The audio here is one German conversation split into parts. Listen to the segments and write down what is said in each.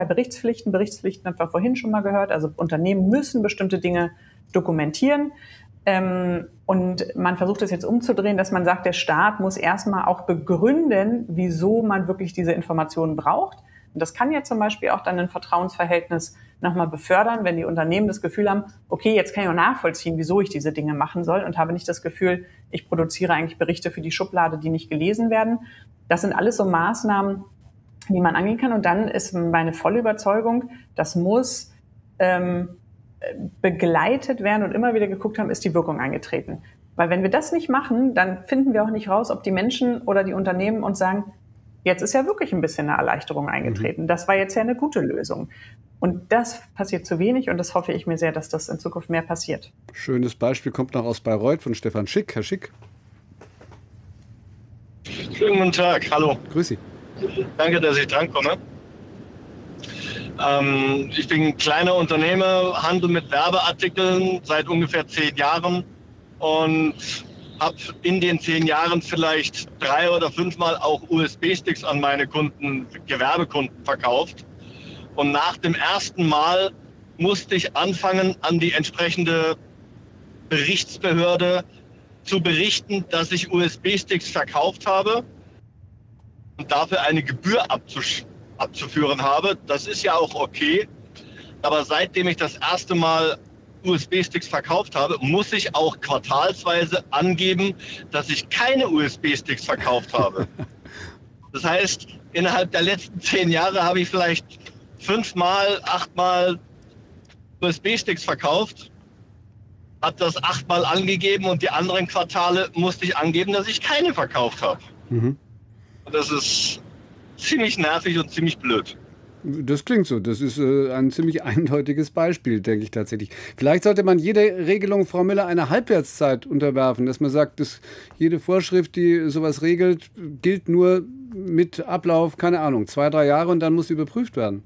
Berichtspflichten haben wir vorhin schon mal gehört. Also Unternehmen müssen bestimmte Dinge dokumentieren. Und man versucht es jetzt umzudrehen, dass man sagt, der Staat muss erstmal auch begründen, wieso man wirklich diese Informationen braucht. Und das kann ja zum Beispiel auch dann ein Vertrauensverhältnis nochmal befördern, wenn die Unternehmen das Gefühl haben, okay, jetzt kann ich auch nachvollziehen, wieso ich diese Dinge machen soll und habe nicht das Gefühl, ich produziere eigentlich Berichte für die Schublade, die nicht gelesen werden. Das sind alles so Maßnahmen, die man angehen kann. Und dann ist meine volle Überzeugung, das muss begleitet werden und immer wieder geguckt haben, ist die Wirkung eingetreten. Weil wenn wir das nicht machen, dann finden wir auch nicht raus, ob die Menschen oder die Unternehmen uns sagen, jetzt ist ja wirklich ein bisschen eine Erleichterung eingetreten. Das war jetzt ja eine gute Lösung. Und das passiert zu wenig und das hoffe ich mir sehr, dass das in Zukunft mehr passiert. Schönes Beispiel kommt noch aus Bayreuth von Stefan Schick. Herr Schick. Schönen guten Tag, hallo. Grüß Sie. Danke, dass ich drankomme. Ich bin kleiner Unternehmer, handle mit Werbeartikeln seit ungefähr 10 Jahren und habe in den 10 Jahren vielleicht 3 oder 5 Mal auch USB-Sticks an meine Kunden, Gewerbekunden verkauft. Und nach dem ersten Mal musste ich anfangen, an die entsprechende Berichtsbehörde zu berichten, dass ich USB-Sticks verkauft habe und dafür eine Gebühr abzuführen habe. Das ist ja auch okay. Aber seitdem ich das erste Mal USB-Sticks verkauft habe, muss ich auch quartalsweise angeben, dass ich keine USB-Sticks verkauft habe. Das heißt, innerhalb der letzten 10 Jahre habe ich vielleicht 5 Mal, 8 Mal USB-Sticks verkauft, habe das 8 Mal angegeben und die anderen Quartale musste ich angeben, dass ich keine verkauft habe. Und das ist ziemlich nervig und ziemlich blöd. Das klingt so. Das ist ein ziemlich eindeutiges Beispiel, denke ich tatsächlich. Vielleicht sollte man jede Regelung, Frau Müller, einer Halbwertszeit unterwerfen, dass man sagt, dass jede Vorschrift, die sowas regelt, gilt nur mit Ablauf, keine Ahnung, 2, 3 Jahre und dann muss sie überprüft werden.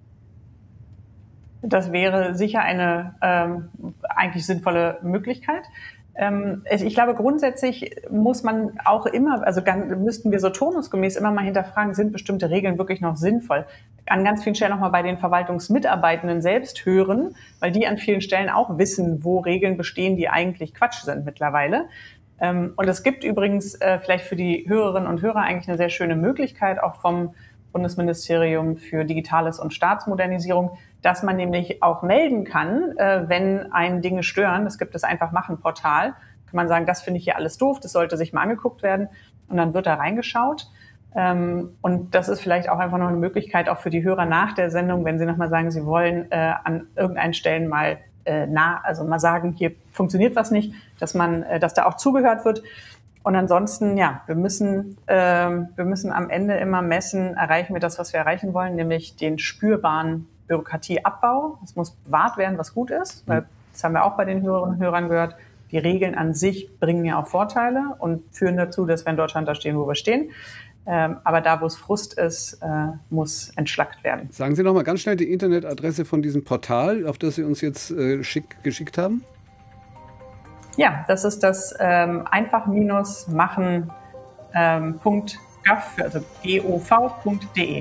Das wäre sicher eine eigentlich sinnvolle Möglichkeit. Ich glaube, grundsätzlich muss man auch immer, also müssten wir so turnusgemäß immer mal hinterfragen, sind bestimmte Regeln wirklich noch sinnvoll? An ganz vielen Stellen nochmal bei den Verwaltungsmitarbeitenden selbst hören, weil die an vielen Stellen auch wissen, wo Regeln bestehen, die eigentlich Quatsch sind mittlerweile. Und es gibt übrigens vielleicht für die Hörerinnen und Hörer eigentlich eine sehr schöne Möglichkeit, auch vom Bundesministerium für Digitales und Staatsmodernisierung, dass man nämlich auch melden kann, wenn einen Dinge stören. Das gibt es Einfach-Machen-Portal. Kann man sagen, das finde ich hier alles doof, das sollte sich mal angeguckt werden. Und dann wird da reingeschaut. Und das ist vielleicht auch einfach noch eine Möglichkeit, auch für die Hörer nach der Sendung, wenn sie nochmal sagen, sie wollen an irgendeinen Stellen mal also mal sagen, hier funktioniert was nicht, dass da auch zugehört wird. Und ansonsten, ja, wir müssen am Ende immer messen, erreichen wir das, was wir erreichen wollen, nämlich den spürbaren Bürokratieabbau. Es muss bewahrt werden, was gut ist, weil das haben wir auch bei den Hörerinnen und Hörern gehört. Die Regeln an sich bringen ja auch Vorteile und führen dazu, dass wir in Deutschland da stehen, wo wir stehen. Aber da, wo es Frust ist, muss entschlackt werden. Sagen Sie noch mal ganz schnell die Internetadresse von diesem Portal, auf das Sie uns jetzt geschickt haben. Ja, das ist das einfach-machen.gov, also gov.de.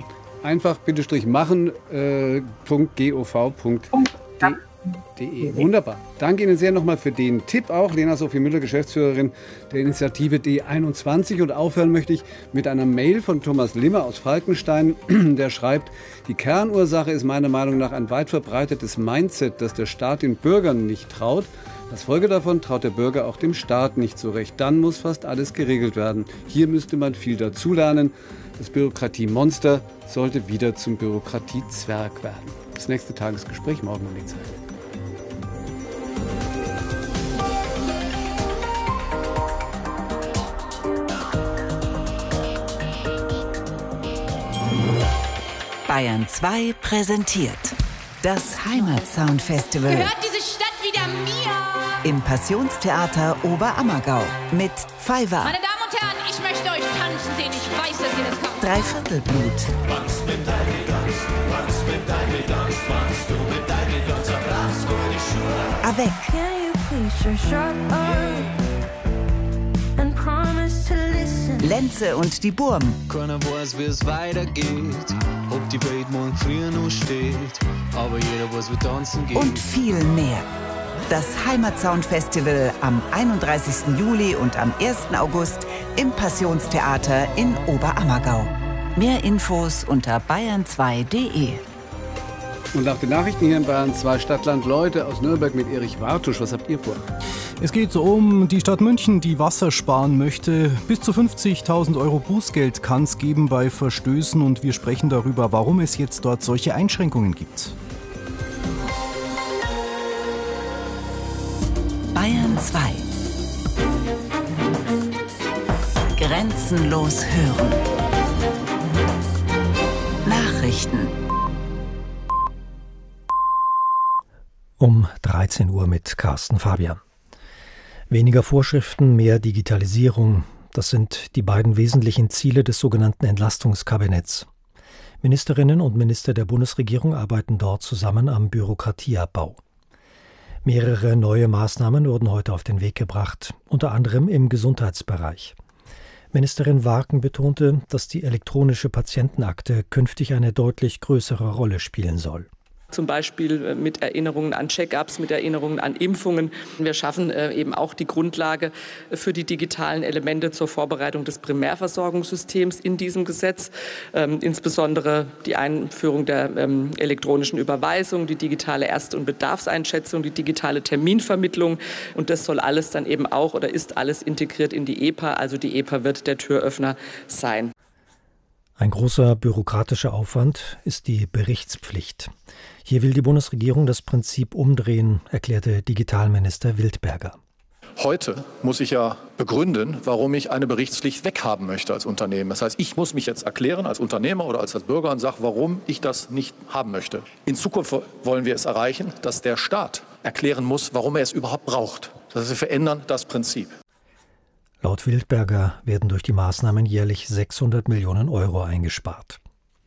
einfach-machen.gov.de. Wunderbar. Danke Ihnen sehr nochmal für den Tipp auch. Lena-Sophie Müller, Geschäftsführerin der Initiative D21. Und aufhören möchte ich mit einer Mail von Thomas Limmer aus Falkenstein. Der schreibt, die Kernursache ist meiner Meinung nach ein weit verbreitetes Mindset, dass der Staat den Bürgern nicht traut. Als Folge davon traut der Bürger auch dem Staat nicht so recht. Dann muss fast alles geregelt werden. Hier müsste man viel dazulernen. Das Bürokratiemonster sollte wieder zum Bürokratiezwerg werden. Das nächste Tagesgespräch morgen um die Zeit. Bayern 2 präsentiert das Heimatsound-Festival. Gehört diese Stadt wieder mir? Im Passionstheater Oberammergau mit Pfeifer. Meine Damen und Herren, ich möchte euch tanzen sehen. Ich weiß, dass ihr das kommt. Dreiviertelblut. Was mit deinem Glanz, was mit deinem Glanz, was du mit deinem Glanz erblasst durch die Schuhe. Avec. Can you please shut up and promise to listen? Lenze und die Burm. Keiner weiß, wie es weitergeht, ob die Welt morgen früh noch steht. Aber jeder weiß, wie tanzen geht. Und viel mehr. Das Heimatsound-Festival am 31. Juli und am 1. August im Passionstheater in Oberammergau. Mehr Infos unter bayern2.de. Und nach den Nachrichten hier in Bayern 2 Stadtland Leute aus Nürnberg mit Erich Wartusch. Was habt ihr vor? Es geht um die Stadt München, die Wasser sparen möchte. Bis zu 50.000 € Bußgeld kann es geben bei Verstößen. Und wir sprechen darüber, warum es jetzt dort solche Einschränkungen gibt. Bayern 2. Grenzenlos hören. Nachrichten. Um 13 Uhr mit Carsten Fabian. Weniger Vorschriften, mehr Digitalisierung. Das sind die beiden wesentlichen Ziele des sogenannten Entlastungskabinetts. Ministerinnen und Minister der Bundesregierung arbeiten dort zusammen am Bürokratieabbau. Mehrere neue Maßnahmen wurden heute auf den Weg gebracht, unter anderem im Gesundheitsbereich. Ministerin Warken betonte, dass die elektronische Patientenakte künftig eine deutlich größere Rolle spielen soll. Zum Beispiel mit Erinnerungen an Check-ups, mit Erinnerungen an Impfungen. Wir schaffen eben auch die Grundlage für die digitalen Elemente zur Vorbereitung des Primärversorgungssystems in diesem Gesetz. Insbesondere die Einführung der elektronischen Überweisung, die digitale Erst- und Bedarfseinschätzung, die digitale Terminvermittlung. Und das soll alles dann eben auch oder ist alles integriert in die EPA. Also die EPA wird der Türöffner sein. Ein großer bürokratischer Aufwand ist die Berichtspflicht. Hier will die Bundesregierung das Prinzip umdrehen, erklärte Digitalminister Wildberger. Heute muss ich ja begründen, warum ich eine Berichtspflicht weghaben möchte als Unternehmen. Das heißt, ich muss mich jetzt erklären als Unternehmer oder als Bürger und sage, warum ich das nicht haben möchte. In Zukunft wollen wir es erreichen, dass der Staat erklären muss, warum er es überhaupt braucht. Das heißt, wir verändern das Prinzip. Laut Wildberger werden durch die Maßnahmen jährlich 600 Millionen € eingespart.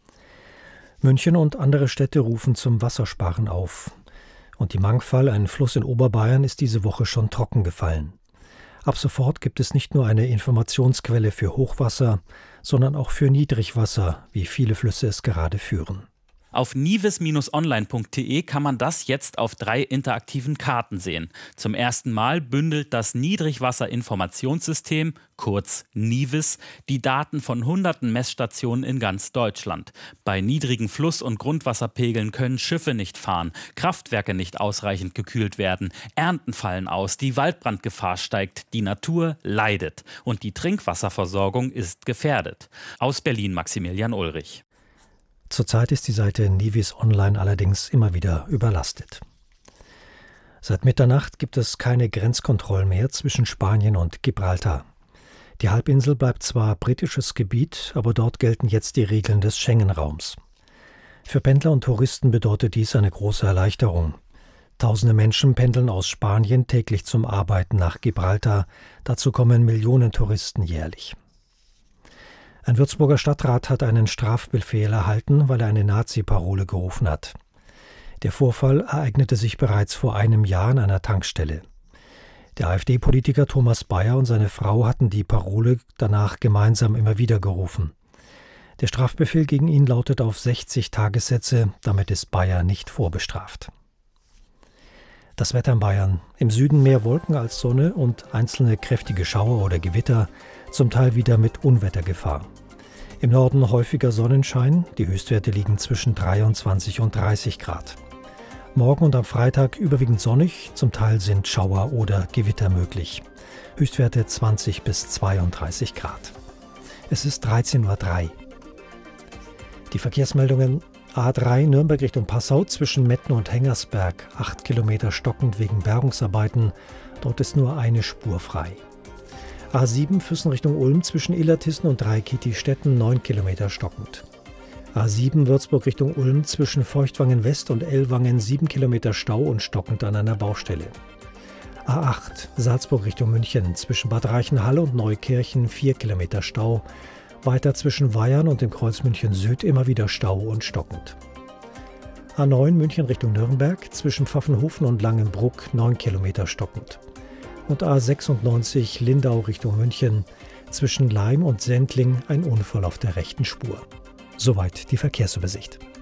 München und andere Städte rufen zum Wassersparen auf. Und die Mangfall, ein Fluss in Oberbayern, ist diese Woche schon trocken gefallen. Ab sofort gibt es nicht nur eine Informationsquelle für Hochwasser, sondern auch für Niedrigwasser, wie viele Flüsse es gerade führen. Auf nives-online.de kann man das jetzt auf 3 interaktiven Karten sehen. Zum ersten Mal bündelt das Niedrigwasserinformationssystem, kurz Nives, die Daten von hunderten Messstationen in ganz Deutschland. Bei niedrigen Fluss- und Grundwasserpegeln können Schiffe nicht fahren, Kraftwerke nicht ausreichend gekühlt werden, Ernten fallen aus, die Waldbrandgefahr steigt, die Natur leidet und die Trinkwasserversorgung ist gefährdet. Aus Berlin Maximilian Ulrich. Zurzeit ist die Seite Nives Online allerdings immer wieder überlastet. Seit Mitternacht gibt es keine Grenzkontrollen mehr zwischen Spanien und Gibraltar. Die Halbinsel bleibt zwar britisches Gebiet, aber dort gelten jetzt die Regeln des Schengen-Raums. Für Pendler und Touristen bedeutet dies eine große Erleichterung. Tausende Menschen pendeln aus Spanien täglich zum Arbeiten nach Gibraltar. Dazu kommen Millionen Touristen jährlich. Ein Würzburger Stadtrat hat einen Strafbefehl erhalten, weil er eine Nazi-Parole gerufen hat. Der Vorfall ereignete sich bereits vor einem Jahr an einer Tankstelle. Der AfD-Politiker Thomas Bayer und seine Frau hatten die Parole danach gemeinsam immer wieder gerufen. Der Strafbefehl gegen ihn lautet auf 60 Tagessätze, damit ist Bayer nicht vorbestraft. Das Wetter in Bayern. Im Süden mehr Wolken als Sonne und einzelne kräftige Schauer oder Gewitter, zum Teil wieder mit Unwettergefahr. Im Norden häufiger Sonnenschein, die Höchstwerte liegen zwischen 23 und 30 Grad. Morgen und am Freitag überwiegend sonnig, zum Teil sind Schauer oder Gewitter möglich. Höchstwerte 20 bis 32 Grad. Es ist 13:03 Uhr. Die Verkehrsmeldungen: A3 Nürnberg Richtung Passau zwischen Metten und Hengersberg, 8 Kilometer stockend wegen Bergungsarbeiten, dort ist nur eine Spur frei. A7 Füssen Richtung Ulm zwischen Illertissen und Dreikieti-Stetten, 9 Kilometer stockend. A7 Würzburg Richtung Ulm zwischen Feuchtwangen West und Ellwangen, 7 Kilometer Stau und stockend an einer Baustelle. A8 Salzburg Richtung München zwischen Bad Reichenhall und Neukirchen, 4 Kilometer Stau. Weiter zwischen Weyern und dem Kreuz München Süd immer wieder Stau und stockend. A9 München Richtung Nürnberg zwischen Pfaffenhofen und Langenbruck, 9 Kilometer stockend. Und A96 Lindau Richtung München zwischen Laim und Sendling ein Unfall auf der rechten Spur. Soweit die Verkehrsübersicht.